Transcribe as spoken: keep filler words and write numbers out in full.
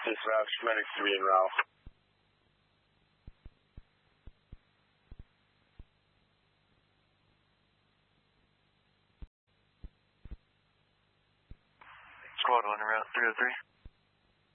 Dispatch, medic three and Ralph. Squad one, route three oh three.